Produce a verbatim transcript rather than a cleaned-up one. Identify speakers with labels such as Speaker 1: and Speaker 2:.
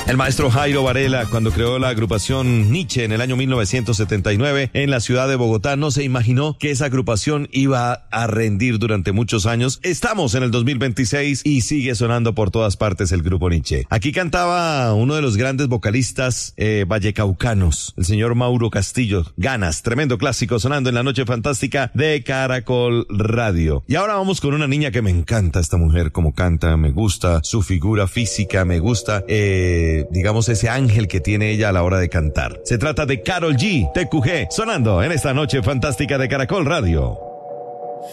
Speaker 1: El maestro Jairo Varela, cuando creó la agrupación Nietzsche en el año mil novecientos setenta y nueve en la ciudad de Bogotá, no se imaginó que esa agrupación iba a rendir durante muchos años. Estamos en el dos mil veintiséis y sigue sonando por todas partes el grupo Nietzsche. Aquí cantaba uno de los grandes vocalistas eh, vallecaucanos, el señor Mauro Castillo. Ganas, tremendo clásico sonando en la noche fantástica de Caracol Radio. Y ahora vamos con una niña que me encanta esta mujer, como canta, me gusta su figura física, me gusta eh digamos ese ángel que tiene ella a la hora de cantar. Se trata de Karol G, T Q G, sonando en esta noche fantástica de Caracol Radio.